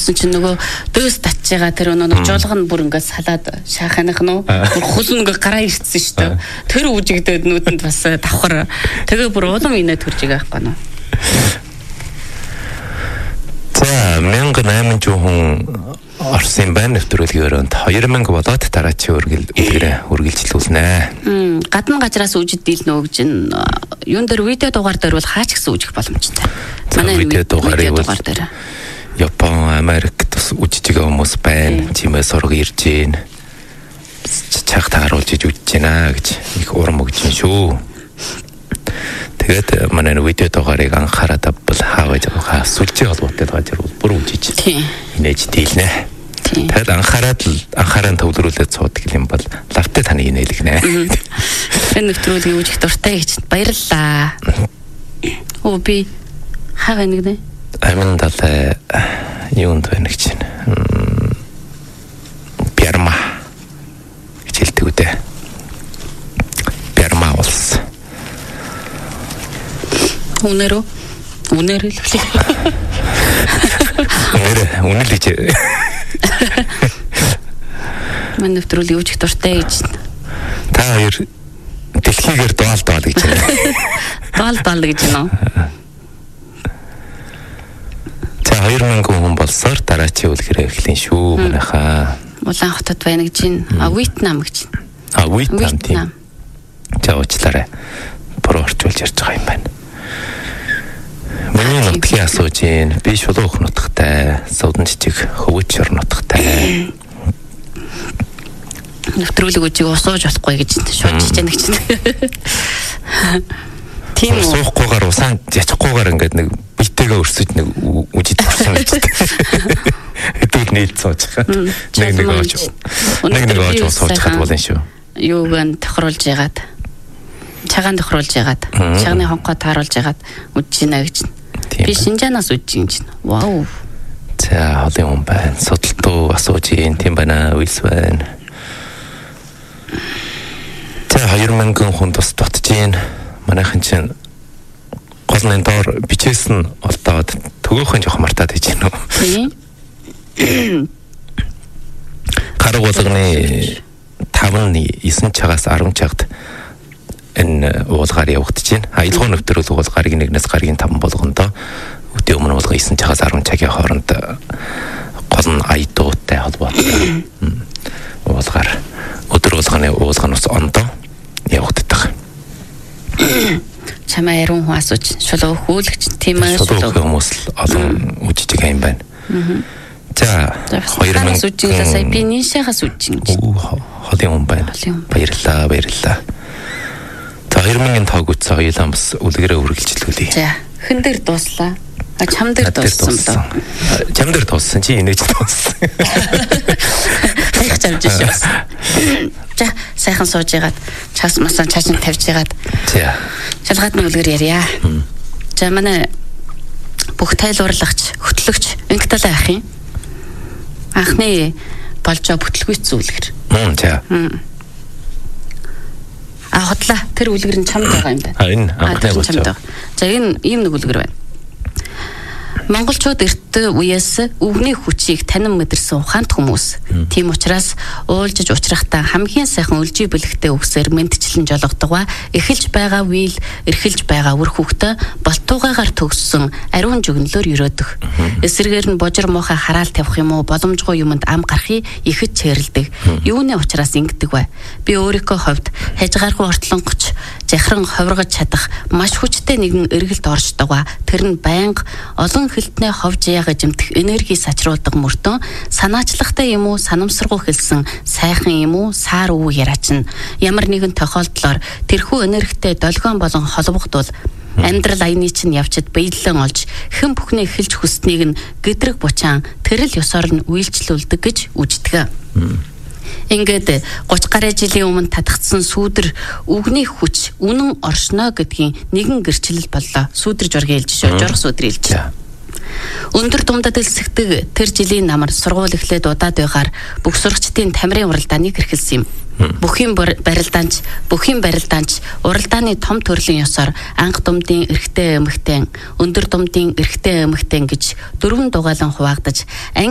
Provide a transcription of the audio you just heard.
үзсэн чинь нөгөө дөөс татж байгаа тэр нөгөө жолгон бүр ингээд салаад шааханых нь хөл нөгөө гараа ирсэн шүү дээ. Тэр үжигдээд нүдэнд бас давхар. Тэгээ бүр улам инээ төрж байгаа байхгүй нөө. За 1800 хүн Орсын байна нэвтрүүлгээр өнд 2000 болоод дараачийн үргэлжлүүлнэ. Гадна газраас үжид дийлнэ гэж юун дээр видео дугаар дээр бол хаач гэсэн үжих боломжтой. Манай видео дугаар дээр Япон, Америк тус үжиж байгаа хүмүүс байна. Чимээ сурга ирж гин. Чагт харуулж үжиж гинэ гэж их урам өгч юм шүү. Тэгээд манай видео дугаарыг анхаараад бол хаавж байгаа сүлжээ холбоотой байгаа зэрэг бүр үжиж инээж дийлнэ. Тэгээд анхааран төвлөрүүлээд суудаг юм бол лавтай таны инээлгнэ. Энэ нэвтрүүлгийн үжих дуртай гэж баярлалаа. Оо би хаа нэгнэ. Амин далай юунд байна гэж байна. Пярма гэж хэлдэг үү? Пярма улс. Үнэр л үнэлж Мань нэвтрүүлгийн үжих дуртай гэж. Та хоёр дэлхийгээр дуал гэж байна. Дуал гэж нөө. За 2000 хүн болсоор дараачийн үлгэрээ эхлэн шүү манайхаа. Улаанхотод байна гэж байна. Вьетнам гэж байна. Вьетнам тийм. За уучлаарай. Буруу орчуулж ярьж байгаа юм байна. Миний нутгийн асууж гин би шулуух нутагтай, суудан жижиг хөвөч ор нутагтай. Нэвтрүүлэг үжиг усууж болохгүй гэж шууд чичээнэ гэж. Тийм үү. Суухгүйгээр усаан ячихгүйгээр ингээд нэг битэйгээ өрсөж нэг үжид орсон гэж. Хэдүүл нийлж сууж байгаа. Нэг оож сууж хад болно шүү. Юуг нь тохируулж ягаад. Чагаан тохируулж ягаад. Чагны хонхоо тааруулж ягаад үжиж гинэ гэж. Би Шинжаанаас үжиж гин. Вау. За холын хүн байна. Судалтуу асууж гин тийм байна. Үйлс байна. За 2000 хүн тус дутж гин. Манайхан чинь голны доор бичээсэн олдоод төгөөхөн жоох мартаад хийж гин үү? Тийм. Гараг болгоны 5-9 чагаас 10 чагт энэ уулгаар явагдаж байна. Аялал нэвтрүүлэг бол гарагийн 1-ээс гарагийн 5 болгондоо өдөө өмнө болгоо 9 чагаас 10 цагийн хооронд гол нь аядуутай холбоотой уулгаар өдөр болгоны уулганаас ондоо явагддаг. Чамаа яруу хүн асууж шулуу хүүлэгч тийм ээ шулуу хүмүүс л олон үжиж байгаа юм байна. За 2000 үжиглээ сая би нишахаас үжиж гэж. Холын хүн байна. Баярлалаа. За 2000-ийн тоог үтсэн хоёулаа бас үлгэрээ үргэлжлүүлье. За хэн дээр дууслаа? Чам дээр дууссан болоо. Чам дээр дууссан чи инээж дууссан. Их чамж шүү. За сайхан сууж ягаад чаас масан чаашин тавьж ягаад. За. Шалгаад нь үлгэр ярья. За манай бүх тайлбарлагч, хөтлөгч Инкталаа ах юм. Анхны болжоо бүтлгүйц үлгэр. За. Хотлаа тэр үлгэр нь чамд байгаа юм байна. Энэ анхны болжоо. За энэ ийм нэг үлгэр байна. Монголчууд эрт үеэс өвгний хүчийг танин мэдэрсэн ухаант хүмүүс. Тийм учраас уулжиж учрахтаа хамгийн сайхан өлжий бэлэгтэй үгсээр мэдчлэн жологдгоо эхэлж байгаа үйл эрхэлж байгаа үр хүүхдээ болтуугаагаар төгссөн ариун жигнэлөөр өрөөдөх. Эсрэгээр нь божир муухай хараал тавих юм уу боломжгүй юмд ам гарахыг ихэд чэрлдэг. Юуны учраас ингэдэг вэ? Би өөрийнхөө хувьд хажгааргүй ортлонгоч захиран ховрогож чадах маш хүчтэй нэгэн эргэлт орж байгаа. Тэр нь байнга олон хилтнээ ховж яага жимтэх энерги сачруулдаг мөртөө санаачлагтай юм уу санамсаргуу хэлсэн сайхан юм уу саар уу яриач нь ямар нэгэн тохиолдлоор тэрхүү энергитэй долгион болон холбогдвол амьдрал аяны чинь явчид биелэн олж хэн бүхнээ эхэлж хүснэг нь гэдрэг бучаан тэрэл ёсоор нь үйлчлүүлдэг гэж үждэг. Ингээд 30 гаруй жилийн өмнө татгдсан сүүдэр үгний хүч үнэн оршно гэдгийн нэгэн гэрчлэл боллоо. Сүүдэр жургийн хэлж шүү. Журх сүүдэр хэлж. Өндөр думдад элсэгдэг тэр жилийн намар сургууль эхлээд удаад байгаар бүх сурагчдын тамирын уралдааныг эрхэлсэн юм. Бүхийн барилдаанч уралдааны том төрлийн ёсоор анх думдын эрэгтэй эмэгтэй, өндөр думдын эрэгтэй эмэгтэй гэж 4 дугаалan хуваагдаж